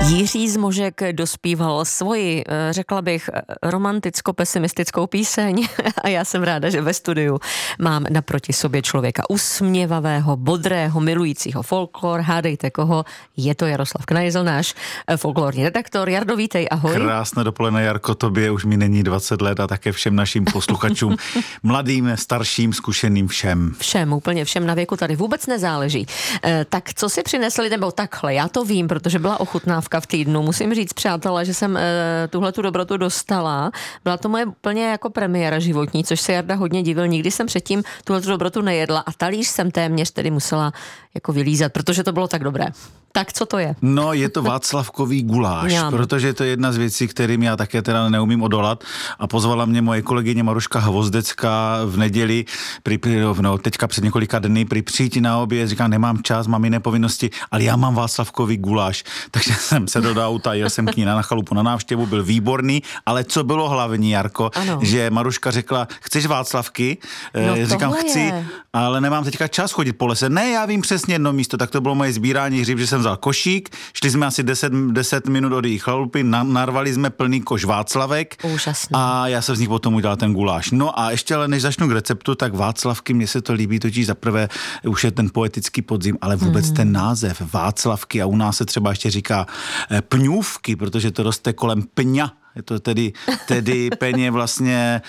Jiří Zmožek dospíval svoji, řekla bych, romanticko-pesimistickou píseň a já jsem ráda, že ve studiu mám naproti sobě člověka usměvavého, bodrého, milujícího folklor. Hádejte koho, je to Jaroslav Knajzel, náš folklorní redaktor. Jardo, vítej, ahoj. Krásné dopoledne, Jarko, tobě už mi není 20 let a také všem našim posluchačům, mladým, starším, zkušeným, všem. Všem, úplně všem, na věku tady vůbec nezáleží. Tak co si přinesli, nebo takhle, já to vím, protože byla ochutnávka v týdnu. Musím říct, přátelé, že jsem tuhletu dobrotu dostala. Byla to moje úplně jako premiéra životní, což se Jarda hodně divil. Nikdy jsem předtím tuhletu dobrotu nejedla a talíř jsem téměř tedy musela jako vylízat, protože to bylo tak dobré. Tak co to je? No, je to václavkový guláš, protože to je jedna z věcí, kterým já také teda neumím odolat a pozvala mě moje kolegyně Maruška Hvozdecká v neděli, teďka před několika dny, přijít na oběd, říkám, nemám čas, mám jiné povinnosti, ale já mám václavkový guláš, takže jsem se do auta, jel jsem k ní na chalupu na návštěvu, byl výborný, ale co bylo hlavní, Jarko, že Maruška řekla, chceš václavky? Říkám, chci, ale nemám teďka čas chodit po lese. Ne, já vím přesně jedno místo, tak to bylo moje sbírání hřib, že jsem vzal košík, šli jsme asi 10 minut od jejich chalupy, narvali jsme plný koš václavek. Úžasný. A já jsem z nich potom udělal ten guláš. No a ještě ale než začnu k receptu, tak václavky, mně se to líbí, totiž zaprvé už je ten poetický podzim, ale vůbec ten název václavky a u nás se třeba ještě říká pňůvky, protože to roste kolem pňa. Je to tedy peně vlastně...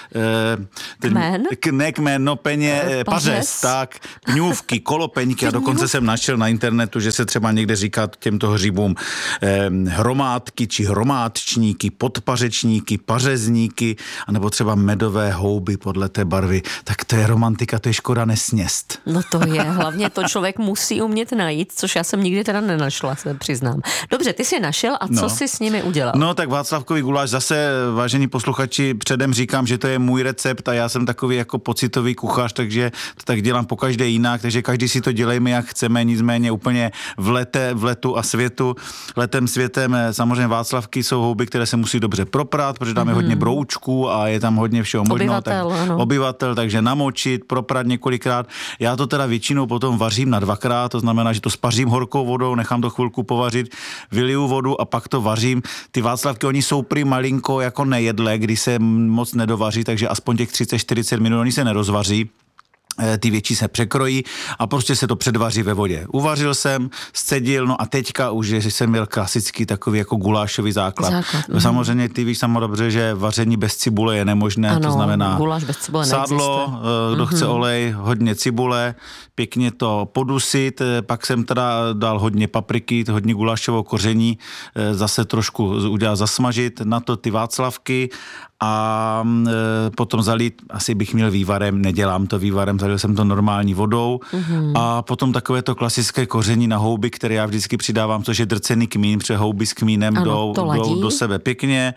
Pařez, tak, pňůvky, kolopeňky a dokonce jsem našel na internetu, že se třeba někde říká těmto hřibům hromádky či hromádčníky, podpařečníky, pařezníky, anebo třeba medové houby podle té barvy. Tak to je romantika, to je škoda nesněst. No to je, hlavně to člověk musí umět najít, což já jsem nikdy teda nenašla, se přiznám. Dobře, ty jsi našel a co jsi s nimi udělal? No tak václavkový guláš zase, vážení posluchači, předem říkám, že to je můj recept a já jsem takový jako pocitový kuchař, takže to tak dělám pokaždé jinak, takže každý si to dělejme jak chceme, nicméně úplně v letu a světu. Letem světem samozřejmě václavky jsou houby, které se musí dobře proprat, protože dáme hodně broučků a je tam hodně všeho možného. Obyvatel, takže namočit, proprat několikrát. Já to teda většinou potom vařím na dvakrát, to znamená, že to spařím horkou vodou, nechám to chvilku povařit, vyliju vodu a pak to vařím. Ty václavky, oni jsou prý malinko jako nejedlé, když se moc nedovaří, takže aspoň těch 30-40 minut oni se nerozvaří. Ty větší se překrojí a prostě se to předvaří ve vodě. Uvařil jsem, scedil, no a teďka už jsem měl klasický takový jako gulášový základ. Samozřejmě ty víš sama dobře, že vaření bez cibule je nemožné, ano, to znamená guláš bez cibule sádlo, kdo chce olej, hodně cibule, pěkně to podusit, pak jsem teda dal hodně papriky, hodně gulášového koření, zase trošku udělal zasmažit, na to ty václavky a potom zalít, asi bych měl vývarem, nedělám to vývarem, zalil jsem to normální vodou a potom takové to klasické koření na houby, které já vždycky přidávám, což je drcený kmín, protože houby s kmínem jdou do sebe pěkně.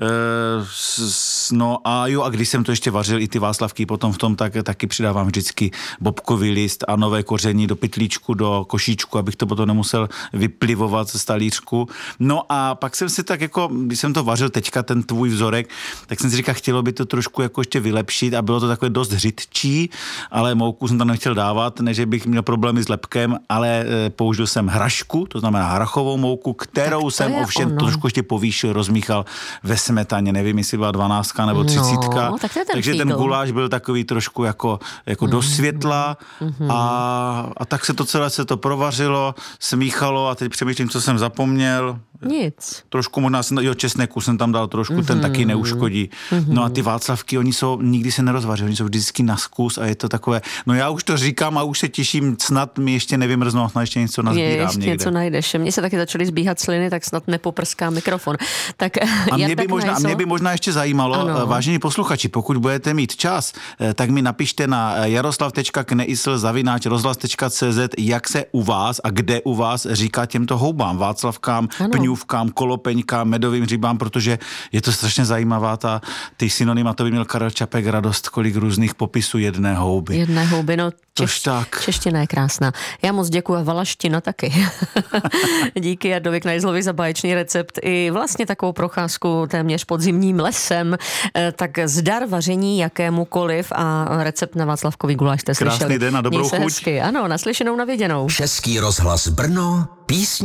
No a jo, a když jsem to ještě vařil i ty václavky potom v tom, tak taky přidávám vždycky bobkový list a nové koření do pytlíčku, do košíčku, abych to potom nemusel vyplivovat z talířku. No a pak jsem si tak jako, když jsem to vařil teďka, ten tvůj vzorek, tak jsem si říkal, chtělo by to trošku jako ještě vylepšit a bylo to takové dost hřitčí, ale mouku jsem tam nechtěl dávat, ne, že bych měl problémy s lepkem, ale použil jsem hrašku, to znamená hrachovou mouku, kterou jsem ovšem trošku ještě povýšil, rozmíchal ve smetaně, nevím, jestli byla 12 nebo 30. Takže ten guláš byl takový trošku jako do světla a tak se to celé provařilo, smíchalo a teď přemýšlím, co jsem zapomněl. Nic. Trošku možná, česneku jsem tam dal trošku, ten taky neuškodí. No a ty václavky, oni jsou, nikdy se nerozvaří, oni jsou vždycky na zkus a je to takové, no já už to říkám a už se těším, snad mi ještě nevymrznou, snad ještě něco nazbírám ještě někde. Něco najdeš. Mně se taky začaly zbíhat sliny, tak snad nepoprská mikrofon. Tak a mě by možná ještě zajímalo, vážení posluchači, pokud budete mít čas, tak mi napište na jaroslav.kneisl@rozhlas.cz, jak se u vás a kde u vás říká těmto houbám, václavkám, pňůvkám, kolopeňkám, medovým hřibám, protože je to strašně zajímavá ty synonyma, to by měl Karel Čapek radost, kolik různých popisů jedné houby. Jedné houby, no čeština je krásná. Já moc děkuji a valaština taky. Díky Jardovi Knajzlovi za báječný recept i vlastně takovou procházku téměř podzimním lesem. Tak zdar vaření jakémukoliv a recept na václavkový guláš jste slyšeli. Krásný den a dobrou chuť. Hezky. Ano, naslyšenou, na viděnou. Český rozhlas Brno, písně